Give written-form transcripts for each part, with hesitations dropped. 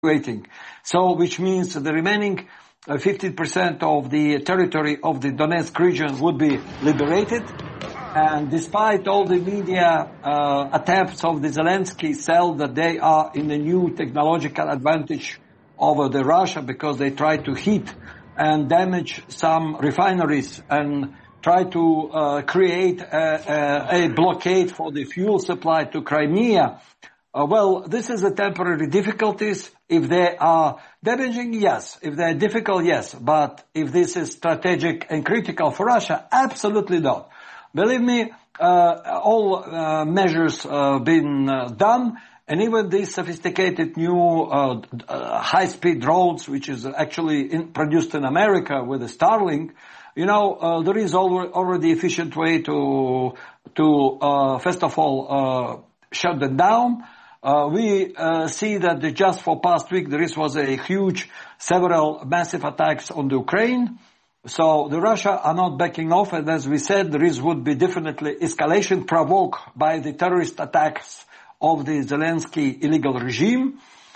evacuating. So, which means the remaining 50% of the territory of the Donetsk region would be liberated. And despite all the media attempts of the Zelensky sell that they are in a new technological advantage over the Russia because they try to hit and damage some refineries and try to create a blockade for the fuel supply to Crimea. Well, this is a temporary difficulties. If they are damaging, yes. If they are difficult, yes. But if this is strategic and critical for Russia, absolutely not. Believe me, all measures been done, and even these sophisticated new high-speed drones, which is actually produced in America with the Starlink, there is already efficient way to first of all shut them down. We see that just for past week there was a huge, several massive attacks on the Ukraine. So the Russia are not backing off, and as we said, there would be definitely escalation provoked by the terrorist attacks of the Zelensky illegal regime.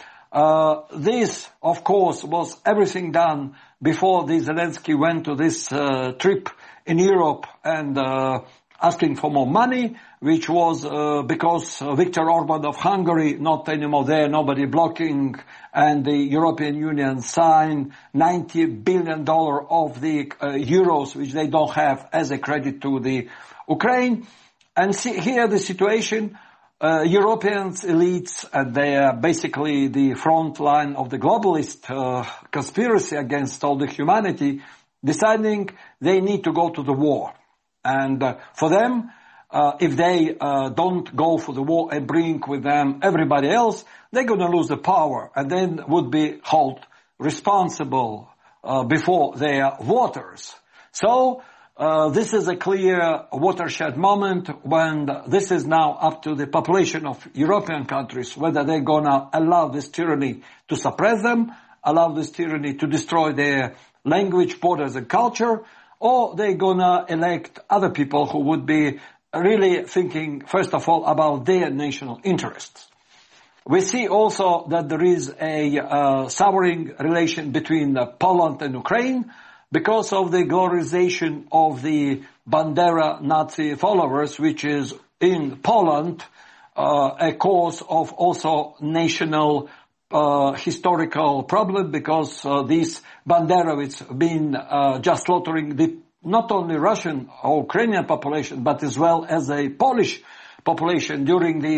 This, of course, was everything done before the Zelensky went to this trip in Europe and asking for more money, which was because Viktor Orban of Hungary, not anymore there, nobody blocking, and the European Union signed $90 billion of the euros, which they don't have as a credit to the Ukraine. And see here the situation, Europeans elites, they are basically the front line of the globalist conspiracy against all the humanity, deciding they need to go to the war. And for them, if they don't go for the war and bring with them everybody else, they're going to lose the power and then would be held responsible before their voters. So this is a clear watershed moment when this is now up to the population of European countries, whether they're going to allow this tyranny to suppress them, allow this tyranny to destroy their language, borders, and culture, or they're going to elect other people who would be really thinking, first of all, about their national interests. We see also that there is a souring relation between Poland and Ukraine because of the glorification of the Bandera Nazi followers, which is in Poland a cause of also national historical problem, because this Bandera it's been just slaughtering the not only Russian or Ukrainian population, but as well as a Polish population during the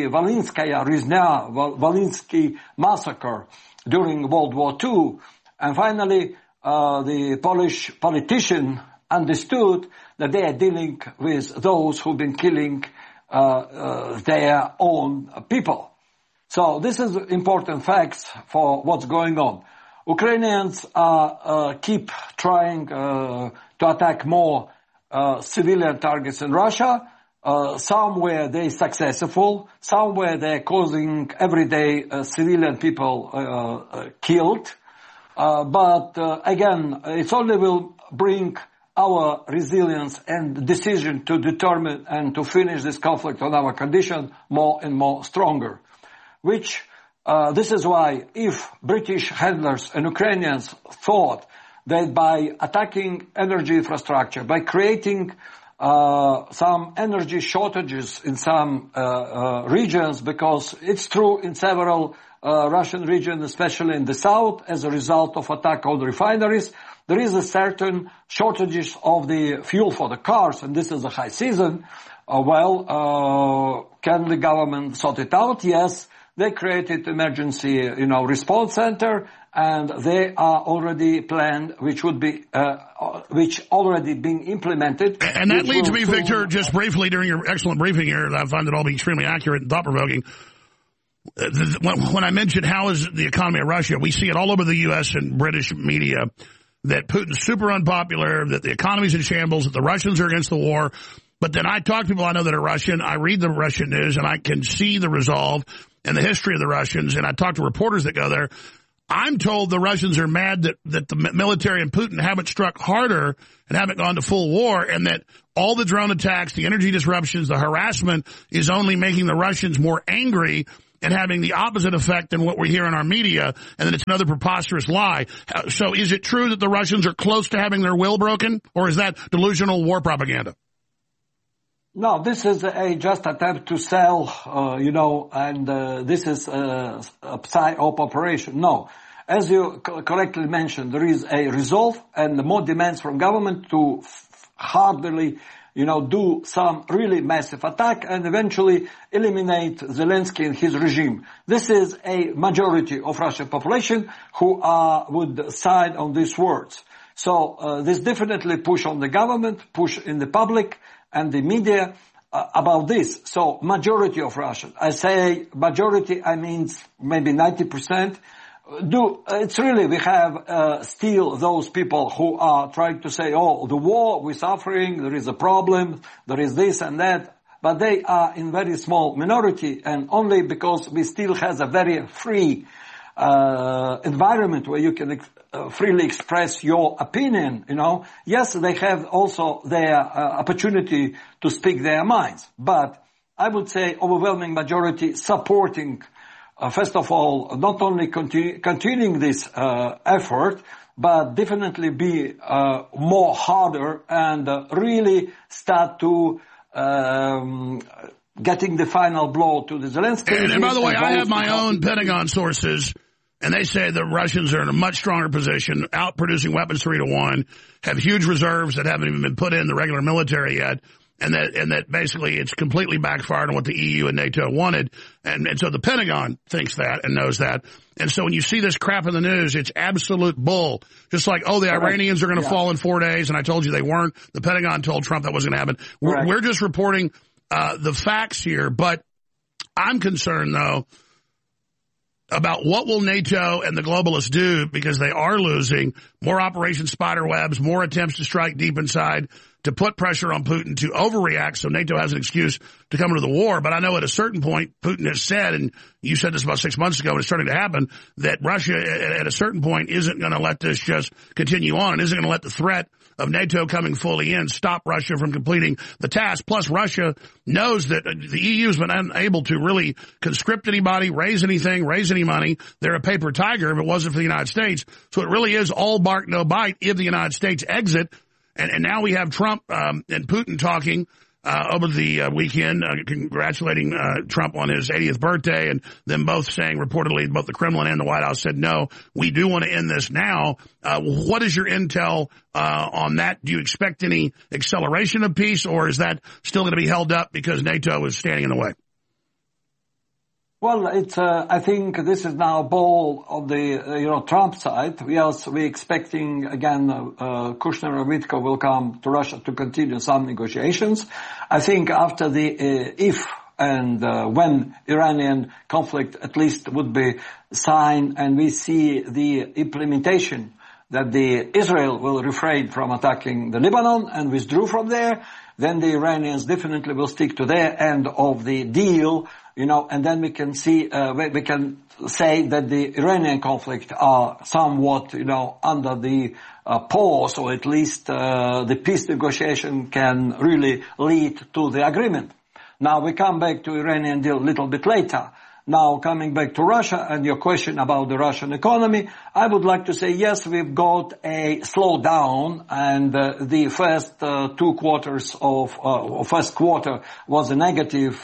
Walensky massacre during World War II. And finally, the Polish politician understood that they are dealing with those who've been killing their own people. So this is important facts for what's going on. Ukrainians keep trying to attack more civilian targets in Russia. Some where they're successful, some where they're causing everyday civilian people killed. But again, it only will bring our resilience and decision to determine and to finish this conflict on our condition more and more stronger. Which this is why if British handlers and Ukrainians thought that by attacking energy infrastructure, by creating some energy shortages in some regions, because it's true in several Russian regions, especially in the south, as a result of attack on the refineries, there is a certain shortages of the fuel for the cars, and this is a high season. Can the government sort it out? Yes. They created emergency, response center, and they are already planned, which would be, which already being implemented. And that leads me, Victor, just briefly during your excellent briefing here, I find it all be extremely accurate and thought-provoking. When I mentioned how is the economy of Russia, we see it all over the U.S. and British media that Putin's super unpopular, that the economy's in shambles, that the Russians are against the war. But then I talk to people I know that are Russian. I read the Russian news, and I can see the resolve and the history of the Russians, and I talk to reporters that go there. I'm told the Russians are mad that the military and Putin haven't struck harder and haven't gone to full war, and that all the drone attacks, the energy disruptions, the harassment is only making the Russians more angry, and having the opposite effect than what we hear in our media, and then it's another preposterous lie. So is it true that the Russians are close to having their will broken, or is that delusional war propaganda? No, this is a just attempt to sell, and this is a psyop operation. No. As you correctly mentioned, there is a resolve and more demands from government to hardly, do some really massive attack and eventually eliminate Zelensky and his regime. This is a majority of Russian population who would side on these words. So this definitely push on the government, push in the public and the media about this. So majority of Russian, I say majority, I mean maybe 90%. It's really, we have still those people who are trying to say, the war, we're suffering, there is a problem, there is this and that, but they are in very small minority, and only because we still has a very free environment where you can freely express your opinion, Yes, they have also their opportunity to speak their minds, but I would say overwhelming majority supporting first of all, not only continuing this effort, but definitely be more harder and really start to getting the final blow to the Zelensky. And by the way, I have my own Pentagon sources, and they say the Russians are in a much stronger position, outproducing weapons 3-1, have huge reserves that haven't even been put in the regular military yet. And that basically it's completely backfired on what the EU and NATO wanted. And so the Pentagon thinks that and knows that. And so when you see this crap in the news, it's absolute bull. Just like, the Iranians are going to fall in 4 days, and I told you they weren't. The Pentagon told Trump that wasn't going to happen. We're just reporting the facts here. But I'm concerned, though, about what will NATO and the globalists do, because they are losing more Operation Spiderwebs, more attempts to strike deep inside, to put pressure on Putin to overreact so NATO has an excuse to come into the war. But I know at a certain point, Putin has said, and you said this about 6 months ago, and it's starting to happen, that Russia at a certain point isn't going to let this just continue on and isn't going to let the threat of NATO coming fully in stop Russia from completing the task. Plus, Russia knows that the EU has been unable to really conscript anybody, raise anything, raise any money. They're a paper tiger if it wasn't for the United States. So it really is all bark, no bite if the United States exit. And now we have Trump and Putin talking over the weekend, congratulating Trump on his 80th birthday, and them both saying, reportedly, both the Kremlin and the White House said, no, we do want to end this now. What is your intel on that? Do you expect any acceleration of peace, or is that still going to be held up because NATO is standing in the way? Well, it's, I think this is now ball on the, Trump side. We're expecting, again, Kushner and Witko will come to Russia to continue some negotiations. I think after the, if and when Iranian conflict at least would be signed and we see the implementation that the Israel will refrain from attacking the Lebanon and withdrew from there, then the Iranians definitely will stick to their end of the deal, and then we can see, we can say that the Iranian conflict are somewhat, under the pause, or at least the peace negotiation can really lead to the agreement. Now we come back to Iranian deal a little bit later. Now, coming back to Russia and your question about the Russian economy, I would like to say, yes, we've got a slowdown, and the first 2 quarters of first quarter was a negative.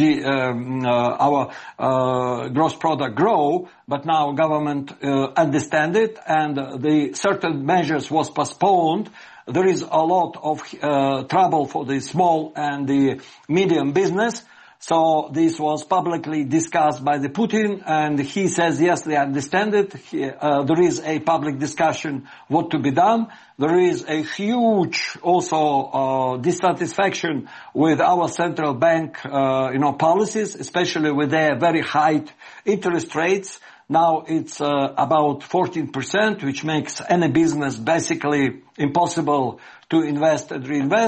Our gross product grow, but now government understand it, and the certain measures was postponed. There is a lot of trouble for the small and the medium business. So this was publicly discussed by the Putin, and he says, yes, they understand it. There is a public discussion what to be done. There is a huge also dissatisfaction with our central bank, policies, especially with their very high interest rates. Now it's about 14%, which makes any business basically impossible to invest and reinvest.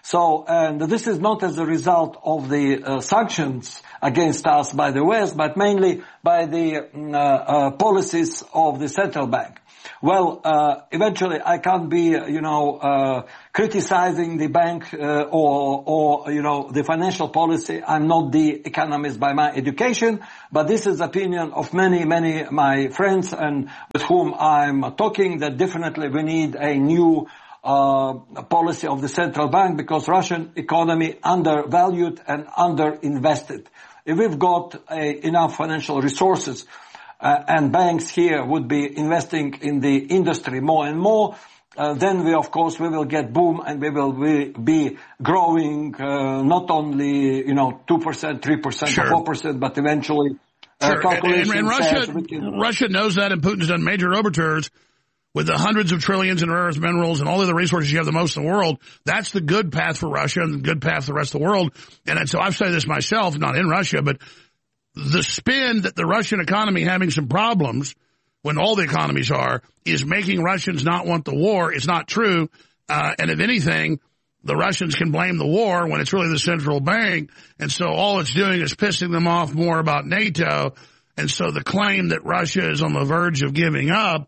So, and this is not as a result of the sanctions against us by the West, but mainly by the policies of the central bank. Well, eventually I can't be, criticizing the bank, or, the financial policy. I'm not the economist by my education, but this is opinion of many my friends and with whom I'm talking, that definitely we need a new policy of the central bank, because Russian economy undervalued and underinvested. If we've got enough financial resources, and banks here would be investing in the industry more and more, then we will get boom, and we will be growing, not only, 2%, 3%, sure, 4%, but eventually, sure. And Russia knows that, and Putin's done major overtures with the hundreds of trillions in rare earth minerals and all of the resources you have the most in the world. That's the good path for Russia and the good path for the rest of the world. And so I've said this myself, not in Russia, but the spin that the Russian economy having some problems, when all the economies are, is making Russians not want the war is not true. And if anything, the Russians can blame the war when it's really the central bank. And so all it's doing is pissing them off more about NATO. And so the claim that Russia is on the verge of giving up,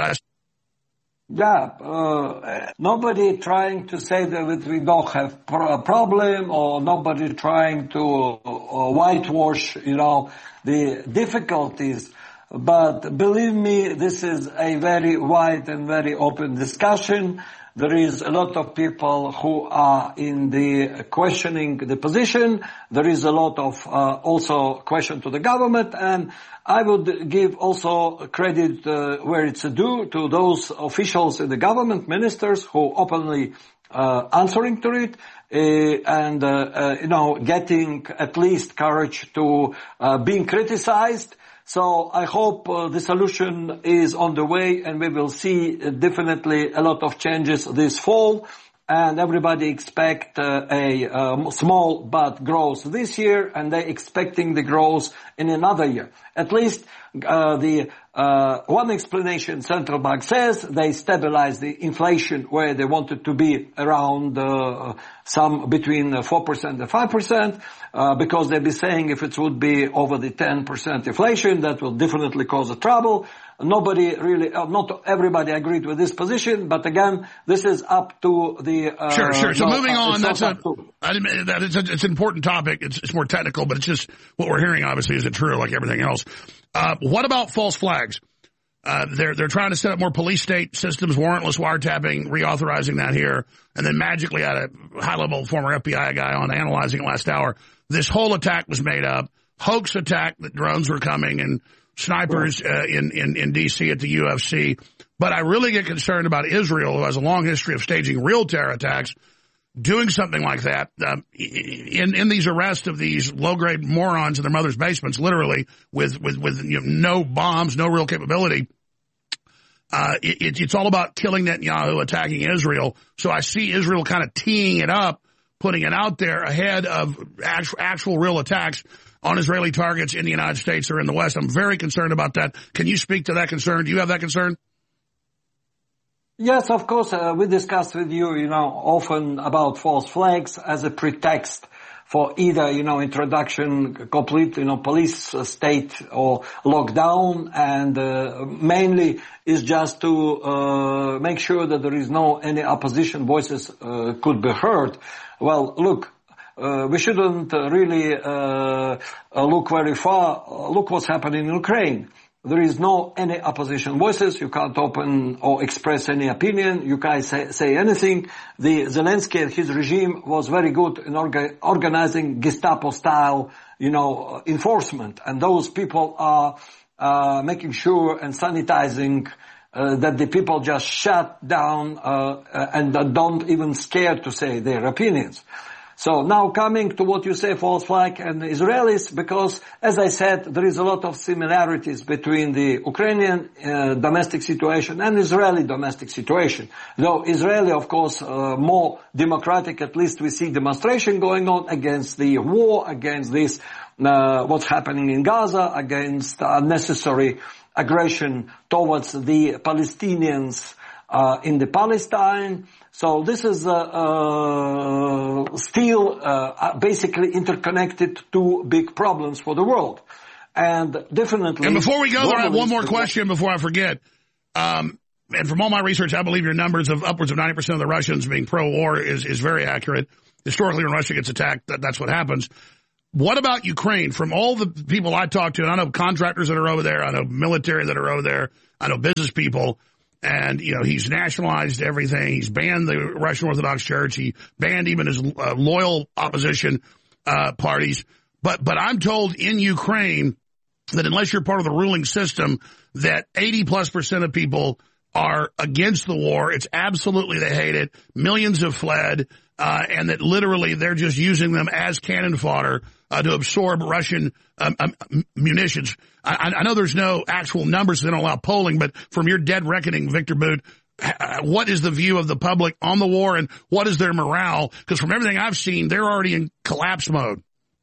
nobody trying to say that we don't have a problem, or nobody trying to whitewash, the difficulties. But believe me, this is a very wide and very open discussion. There is a lot of people who are in the questioning the position. There is a lot of also question to the government, and I would give also credit where it's due to those officials in the government, ministers who openly answering to it, and getting at least courage to being criticized. So I hope the solution is on the way, and we will see definitely a lot of changes this fall. And everybody expect a small but growth this year, and they're expecting the growth in another year. At least the one explanation central bank says they stabilize the inflation where they want it to be around some between 4% and 5%, because they'll be saying if it would be over the 10% inflation, that will definitely cause a trouble. Nobody really, not everybody agreed with this position, but again, this is up to the... Sure. So moving on, it's an important topic. It's more technical, but it's just what we're hearing, obviously, isn't true, like everything else. What about false flags? They're trying to set up more police state systems, warrantless wiretapping, reauthorizing that here, and then magically had a high-level former FBI guy on analyzing it last hour. This whole attack was made up, hoax attack that drones were coming and snipers in D.C. at the UFC. But I really get concerned about Israel, who has a long history of staging real terror attacks, doing something like that in these arrests of these low-grade morons in their mother's basements, literally, with no bombs, no real capability. It's all about killing Netanyahu, attacking Israel. So I see Israel kind of teeing it up, putting it out there ahead of actual real attacks on Israeli targets in the United States or in the West. I'm very concerned about that. Can you speak to that concern? Do you have that concern? Yes, of course. We discussed with you, often about false flags as a pretext for either, introduction, complete, police state or lockdown, and mainly is just to make sure that there is any opposition voices could be heard. Well, look, we shouldn't really look very far. Look what's happening in Ukraine. There is any opposition voices. You can't open or express any opinion. You can't say anything. The Zelensky and his regime was very good in organizing Gestapo-style, enforcement. And those people are making sure and sanitizing that the people just shut down and don't even scare to say their opinions. So now coming to what you say, false flag and Israelis, because as I said, there is a lot of similarities between the Ukrainian domestic situation and Israeli domestic situation. Though Israeli, of course, more democratic, at least we see demonstration going on against the war, against this, what's happening in Gaza, against unnecessary aggression towards the Palestinians, in the Palestine. So this is still basically interconnected two big problems for the world. And definitely... And before we go there, I have one more question before I forget. And from all my research, I believe your numbers of upwards of 90% of the Russians being pro-war is very accurate. Historically, when Russia gets attacked, that's what happens. What about Ukraine? From all the people I talk to, and I know contractors that are over there, I know military that are over there, I know business people, and, you know, he's nationalized everything. He's banned the Russian Orthodox Church. He banned even his loyal opposition parties. But I'm told in Ukraine that unless you're part of the ruling system, that 80+% of people are against the war. It's absolutely, they hate it. Millions have fled, and that literally they're just using them as cannon fodder to absorb Russian munitions. I know there's no actual numbers, they don't allow polling, but from your dead reckoning, Victor Bout, what is the view of the public on the war, and what is their morale? Because from everything I've seen, they're already in collapse mode.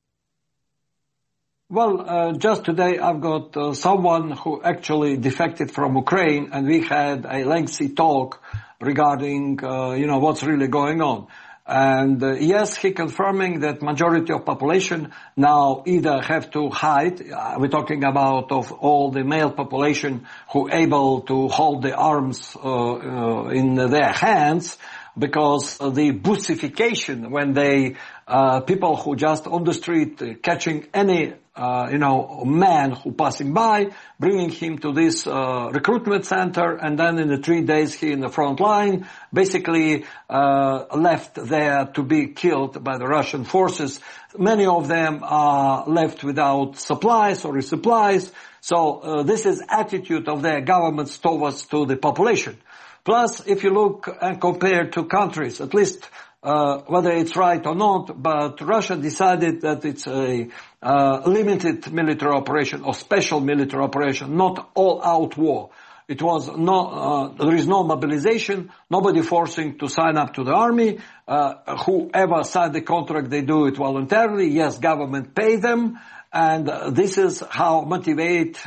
Well, just today I've got someone who actually defected from Ukraine, and we had a lengthy talk regarding, what's really going on. And yes, he confirming that majority of population now either have to hide. We're talking about of all the male population who able to hold the arms in their hands, because the bussification, when they people who just on the street catching any man who passing by, bringing him to this recruitment center, and then in the 3 days he in the front line, basically left there to be killed by the Russian forces. Many of them are left without supplies or resupplies. So this is attitude of their governments towards to the population. Plus, if you look and compare two countries, at least whether it's right or not, but Russia decided that it's a limited military operation or special military operation, not all-out war. It was there is no mobilization, nobody forcing to sign up to the army. Whoever signed the contract, they do it voluntarily. Yes, government pay them, and this is how motivate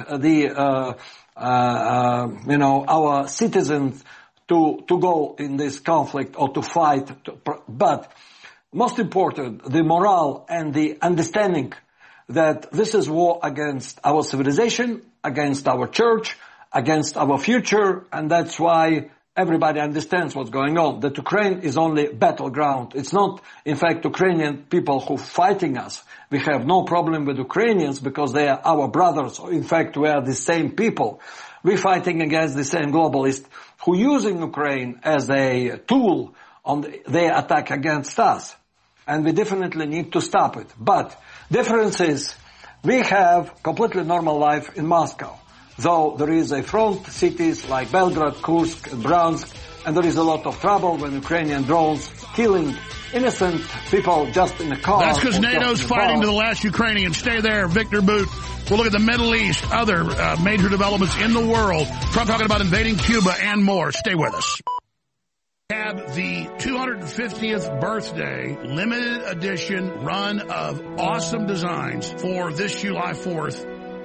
our citizens to go in this conflict or to fight. But most important, the morale and the understanding that this is war against our civilization, against our church, against our future, and that's why everybody understands what's going on. That Ukraine is only battleground. It's not, in fact, Ukrainian people who fighting us. We have no problem with Ukrainians because they are our brothers. In fact, we are the same people. We're fighting against the same globalists who using Ukraine as a tool on their attack against us. And we definitely need to stop it. But difference is we have completely normal life in Moscow. Though there is a front cities like Belgrade, Kursk, and Bryansk, and there is a lot of trouble when Ukrainian drones killing innocent people just in a car. That's because NATO's fighting to the last Ukrainian. Stay there, Victor Bout. We'll look at the Middle East, other major developments in the world. Trump talking about invading Cuba and more. Stay with us. We have the 250th birthday limited edition run of awesome designs for this July 4th,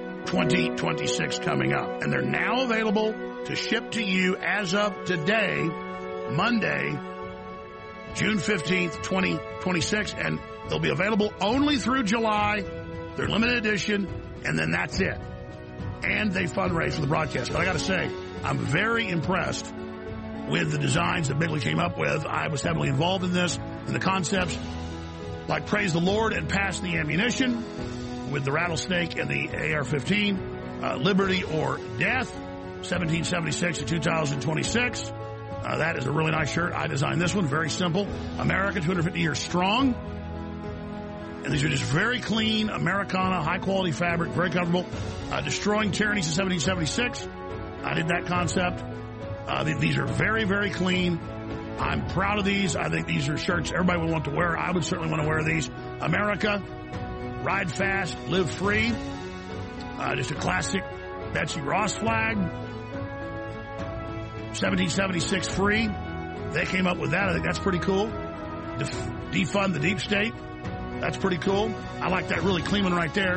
2026 coming up. And they're now available to ship to you as of today, Monday, June 15th, 2026. And they'll be available only through July. They're limited edition, and then that's it. And they fundraise for the broadcast. But I got to say, I'm very impressed with the designs that Bigley came up with. I was heavily involved in this, and the concepts like Praise the Lord and Pass the Ammunition with the Rattlesnake and the AR-15, Liberty or Death, 1776 to 2026. That is a really nice shirt. I designed this one. Very simple. America 250 years strong. And these are just very clean, Americana, high-quality fabric, very comfortable. Destroying Tyranny since 1776. I did that concept. These are very, very clean. I'm proud of these. I think these are shirts everybody would want to wear. I would certainly want to wear these. America, ride fast, live free. Just a classic Betsy Ross flag. 1776 free. They came up with that. I think that's pretty cool. Defund the deep state. That's pretty cool. I like that really clean one right there.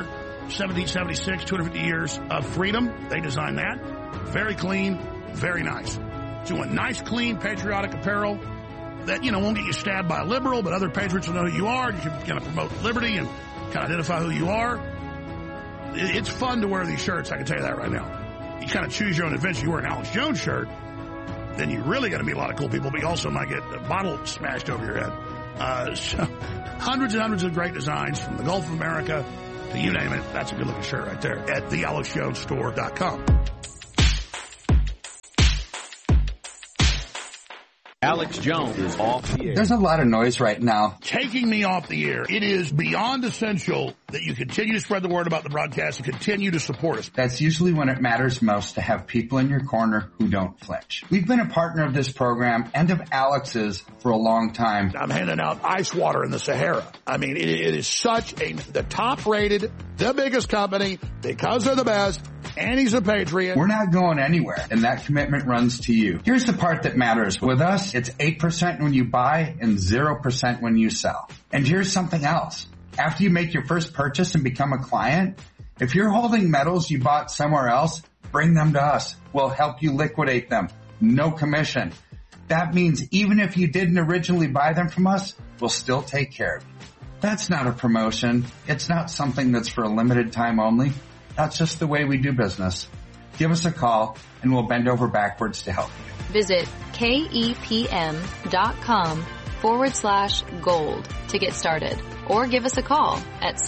1776, 250 years of freedom. They designed that. Very clean, very nice. doing nice, clean, patriotic apparel that, won't get you stabbed by a liberal, but other patriots will know who you are. You can kind of promote liberty and kind of identify who you are. It's fun to wear these shirts, I can tell you that right now. You kind of choose your own adventure. You wear an Alex Jones shirt, then you really got to meet a lot of cool people, but you also might get a bottle smashed over your head. So hundreds and hundreds of great designs from the Gulf of America to you name it. That's a good-looking shirt right there at thealexjonesstore.com. Alex Jones is off the air. There's a lot of noise right now. Taking me off the air. It is beyond essential that you continue to spread the word about the broadcast and continue to support us. That's usually when it matters most to have people in your corner who don't flinch. We've been a partner of this program and of Alex's for a long time. I'm handing out ice water in the Sahara. I mean, it is the top rated, the biggest company because they're the best. And he's a patriot. We're not going anywhere, and that commitment runs to you. Here's the part that matters. With us, it's 8% when you buy and 0% when you sell. And here's something else. After you make your first purchase and become a client, if you're holding metals you bought somewhere else, bring them to us. We'll help you liquidate them. No commission. That means even if you didn't originally buy them from us, we'll still take care of you. That's not a promotion. It's not something that's for a limited time only. That's just the way we do business. Give us a call and we'll bend over backwards to help you. Visit KEPM.com/gold to get started, or give us a call at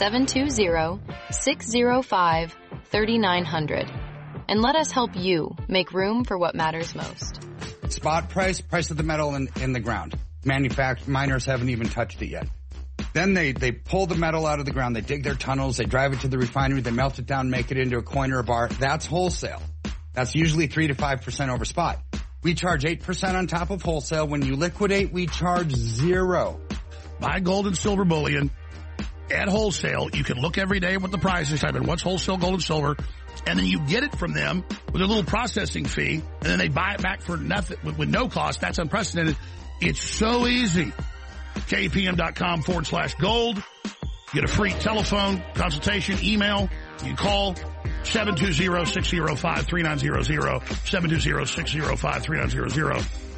720-605-3900 and let us help you make room for what matters most. Spot price of the metal in the ground. Miners haven't even touched it yet. Then they pull the metal out of the ground, they dig their tunnels, they drive it to the refinery, they melt it down, make it into a coin or a bar. That's wholesale. That's usually 3 to 5% over spot. We charge 8% on top of wholesale. When you liquidate, we charge 0. Buy gold and silver bullion at wholesale. You can look every day what the price is, type in what's wholesale gold and silver, and then you get it from them with a little processing fee, and then they buy it back for nothing with no cost. That's unprecedented. It's so easy. KPM.com/gold. Get a free telephone consultation, email. You call 720-605-3900, 720-605-3900.